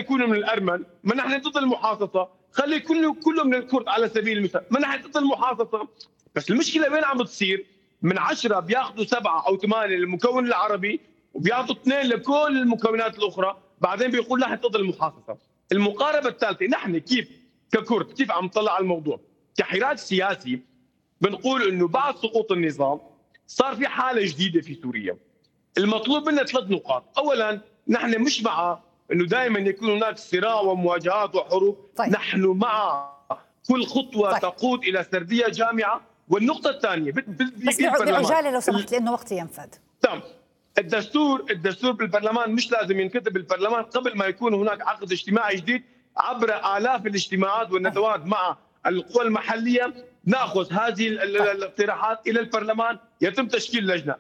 يكونوا من الارمن، ما نحن ضد المحاصصه، خلي كله من الكرد على سبيل المثال، ما نحن ضد المحاصصه. بس المشكله وين عم بتصير؟ من 10 بياخذوا 7 أو 8 للمكون العربي وبيعطوا 2 لكل المكونات الاخرى، بعدين بيقول نحن ضد المحاصصه. المقاربه الثالثه، نحن كيف ككرد كيف عم نطلع على الموضوع؟ كحراك سياسي بنقول انه بعد سقوط النظام صار في حاله جديده في سوريا. المطلوب منا 3 نقاط، اولا نحن مش مع انه دائما يكون هناك صراع ومواجهات وحروب، طيب. نحن مع كل خطوه طيب. تقود الى سرديه جامعه. والنقطه الثانيه بس بعجاله لو سمحت لانه وقتي ينفذ. تمام. الدستور بالبرلمان مش لازم ينكتب بالبرلمان قبل ما يكون هناك عقد اجتماعي جديد عبر آلاف الاجتماعات والندوات مع القوى المحليه، ناخذ هذه الاقتراحات الى البرلمان، يتم تشكيل لجنه.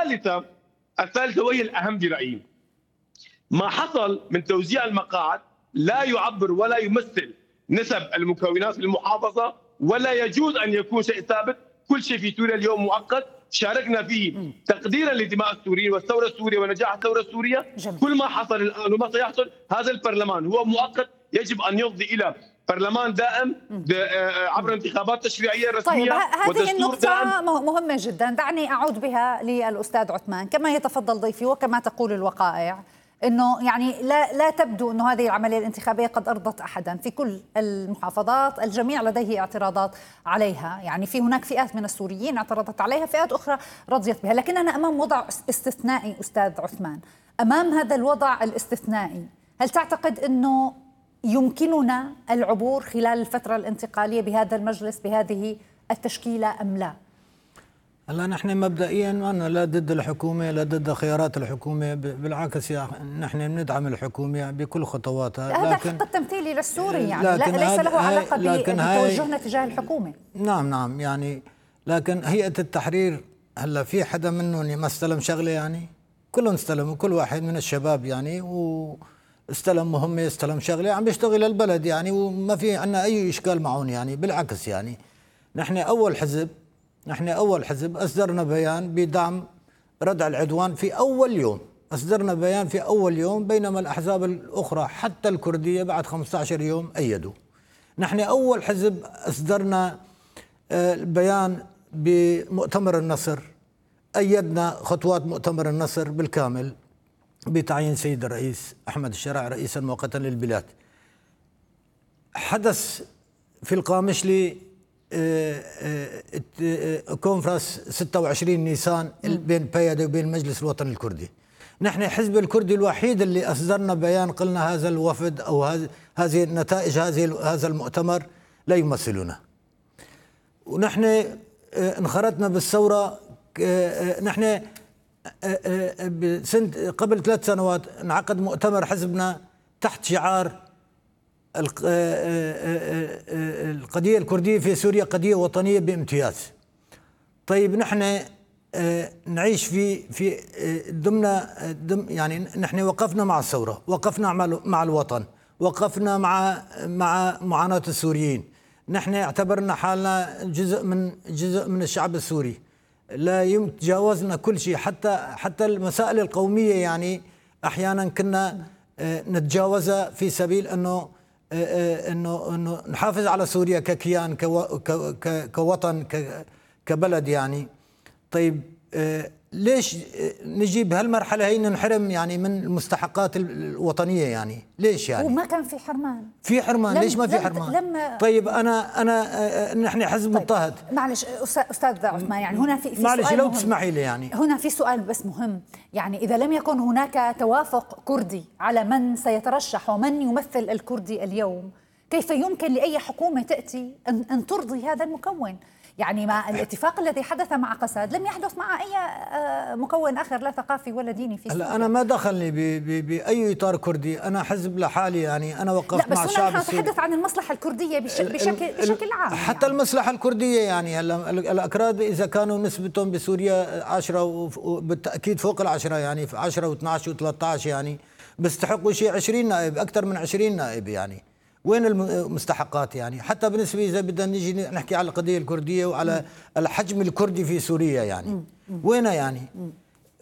الثالثه وهي الاهم برايي، ما حصل من توزيع المقاعد لا يعبر ولا يمثل نسب المكونات في المحافظه، ولا يجوز ان يكون شيء ثابت. كل شيء في سوريا اليوم مؤقت، شاركنا فيه تقديرا لدماء السوريين والثوره السوريه ونجاح الثوره السوريه. جميل. كل ما حصل الان وما سيحصل، هذا البرلمان هو مؤقت، يجب ان يفضي الى برلمان دائم عبر انتخابات تشريعيه رسميه. طيب هذه النقطة مهمة جدا، دعني أعود بها للأستاذ عثمان. كما يتفضل ضيفي وكما تقول الوقائع أنه يعني لا تبدو أنه هذه العملية الانتخابية قد أرضت أحدا في كل المحافظات، الجميع لديه اعتراضات عليها، يعني في هناك فئات من السوريين اعترضت عليها، فئات أخرى رضيت بها، لكننا أمام وضع استثنائي. أستاذ عثمان، أمام هذا الوضع الاستثنائي هل تعتقد أنه يمكننا العبور خلال الفترة الانتقالية بهذا المجلس بهذه التشكيلة أم لا؟ هلا نحن مبدئيا أنا لا ضد الحكومة، لا ضد خيارات الحكومة، بالعكس نحن بندعم الحكومة بكل خطواتها. هذا الحق التمثيلي للسوري يعني ليس له علاقة بتوجهنا تجاه الحكومة. نعم يعني، لكن هيئة التحرير هلا في حدا منهم ما استلم شغلة؟ يعني كلهم استلموا، كل واحد من الشباب يعني استلم مهمة، استلم شغلة، عم بيشتغل البلد يعني، وما في عندنا أي إشكال معهم يعني، بالعكس يعني. نحن أول حزب أصدرنا بيان بدعم ردع العدوان في أول يوم، أصدرنا بيان في أول يوم، بينما الأحزاب الأخرى حتى الكردية بعد 15 يوم أيدوا. نحن أول حزب أصدرنا بيان بمؤتمر النصر، أيدنا خطوات مؤتمر النصر بالكامل بتعيين سيد الرئيس أحمد الشرع رئيسا مؤقتا للبلاد. حدث في القامشلي كونفرنس 26 نيسان بين بيادة وبين المجلس الوطني الكردي. نحن حزب الكردي الوحيد اللي أصدرنا بيان قلنا هذا الوفد أو هذه النتائج هذا المؤتمر لا يمثلنا. ونحن انخرطنا بالثورة. نحن قبل 3 سنوات انعقد مؤتمر حزبنا تحت شعار القضية الكردية في سوريا قضية وطنية بامتياز. طيب نحن نعيش في ضمن يعني نحن وقفنا مع الثورة، وقفنا مع الوطن، وقفنا مع معاناة السوريين. نحن اعتبرنا حالنا جزء من الشعب السوري، لا تجاوزنا كل شيء، حتى المسائل القومية يعني احيانا كنا نتجاوزها في سبيل انه نحافظ على سوريا ككيان كوطن كبلد يعني. طيب ليش نجي بهالمرحله هي ننحرم يعني من المستحقات الوطنيه يعني؟ ليش يعني؟ وما كان في حرمان. في حرمان، ليش ما في حرمان؟ طيب انا نحن حزب مضطهد. معلش استاذ عثمان، يعني هنا في معلش سؤال لو مهم. تسمحي لي يعني هنا في سؤال بس مهم، يعني اذا لم يكن هناك توافق كردي على من سيترشح ومن يمثل الكردي اليوم، كيف يمكن لاي حكومه تاتي ان ترضي هذا المكون؟ يعني مع الاتفاق الذي حدث مع قسد لم يحدث مع أي مكون آخر لا ثقافي ولا ديني في سوريا. أنا ما دخلني بأي إطار كردي، أنا حزب لحالي يعني، أنا وقفت مع الشعب السوري. نتحدث عن المصلحة الكردية بشكل عام. حتى يعني المصلحة الكردية يعني هلا الأكراد إذا كانوا نسبتهم بسوريا 10 وبالتأكيد فوق ال10 يعني في 10 و12 و13 يعني بيستحقوا شيء 20 نائب، أكثر من 20 نائب يعني. وين المستحقات يعني؟ حتى بالنسبة إذا بدنا نيجي نحكي على القضية الكردية وعلى الحجم الكردي في سوريا يعني وينها يعني؟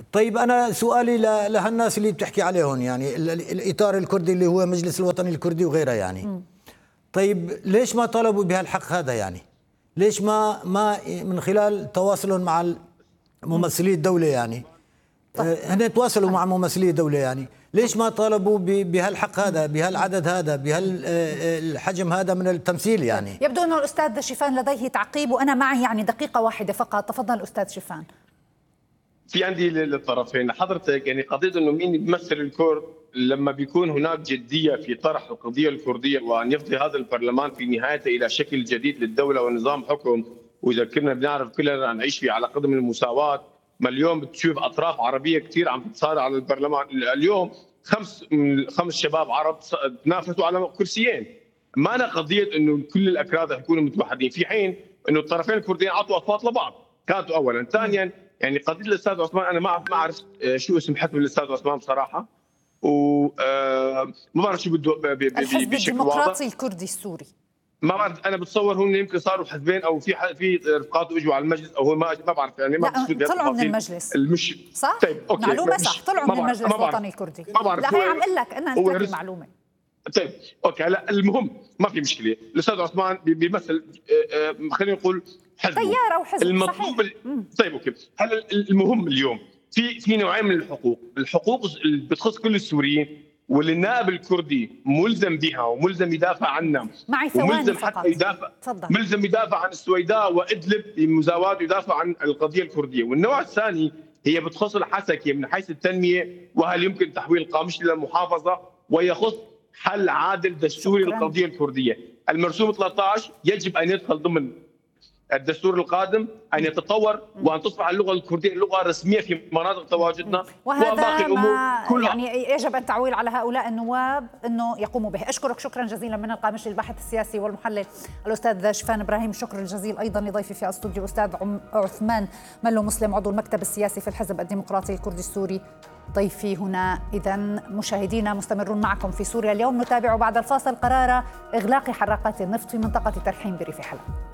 طيب أنا سؤالي لهالناس اللي بتحكي عليهم، يعني الإطار الكردي اللي هو مجلس الوطني الكردي وغيره يعني. طيب ليش ما طالبوا بهالحق هذا يعني؟ ليش ما من خلال تواصلهم مع ممثلي الدولة يعني، هن تواصلوا مع ممثلي الدولة يعني، ليش ما طالبوا بهالحق هذا، بهالعدد هذا، بهالحجم هذا من التمثيل يعني؟ يبدو أنه الأستاذ شيفان لديه تعقيب، وأنا معي يعني دقيقة واحدة فقط. تفضل أستاذ شيفان. في عندي للطرفين حضرتك، يعني قضيه انه مين بيمثل الكرد، لما بيكون هناك جديه في طرح القضيه الكرديه وان يفضي هذا البرلمان في نهايته الى شكل جديد للدوله ونظام حكم، واذا كنا بنعرف كلنا نعيش في على قدم المساواه، ما اليوم بتشوف اطراف عربيه كثير عم تتصارع على البرلمان. اليوم خمس شباب عرب تنافسوا على كرسيين. ما أنا قضيه انه كل الاكراد يكونوا متوحدين، في حين انه الطرفين الكرديين اعطوا اصوات لبعض. كانت اولا. ثانيا يعني قضيه الاستاذ عثمان، انا ما اعرف شو اسم حكم الاستاذ عثمان بصراحه، وما بعرف شو بده الحزب بشكل الديمقراطي واضح. الكردي السوري. ما بعرف، انا بتصور هم يمكن صاروا حزبين او في رفقاته اجوا على المجلس، او هو ما بعرف يعني. ما لا طلعوا من المجلس. صح؟ طيب اوكي، معلومه صح، طلعوا من المجلس الوطني الكردي. لا هي عم اقول لك انا نسيت المعلومه. طيب اوكي، هلا المهم ما في مشكله، الاستاذ عثمان بيمثل خلينا نقول حزب، تيار او حزب. المطلوب طيب اوكي، هلا المهم اليوم في نوعين من الحقوق اللي بتخص كل السوريين، واللي النائب الكردي ملزم بها وملزم يدافع عنها. معي ثواني فقط. ملزم يدافع عن السويداء وادلب بمساواة، ويدافع عن القضيه الكرديه. والنوع الثاني هي بتخص الحسكه من حيث التنميه، وهل يمكن تحويل قامش للمحافظه، ويخص حل عادل دستوري للقضيه الكرديه. المرسوم 13 يجب ان يدخل ضمن الدستور القادم، ان يتطور وان تصبح اللغه الكرديه لغه رسميه في مناطق تواجدنا، وهذا ما يعني يجب التعويل على هؤلاء النواب انه يقوموا به. اشكرك شكرا جزيلا من القامش الباحث السياسي والمحلل الاستاذ شيفان ابراهيم. شكر الجزيل ايضا لضيفي في الاستوديو الاستاذ عثمان ملو مسلم، عضو المكتب السياسي في الحزب الديمقراطي الكردي السوري، ضيفي هنا. إذا مشاهدينا مستمرون معكم في سوريا اليوم. نتابع بعد الفاصل قرار إغلاق حراقات النفط في منطقة ترحيم بريف حلب.